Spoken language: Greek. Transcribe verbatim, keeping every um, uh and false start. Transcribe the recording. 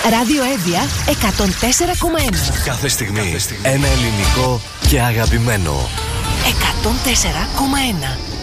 Ραδιοέβεια εκατόν τέσσερα κόμμα ένα. Κάθε στιγμή, Κάθε στιγμή ένα ελληνικό και αγαπημένο. εκατόν τέσσερα κόμμα ένα.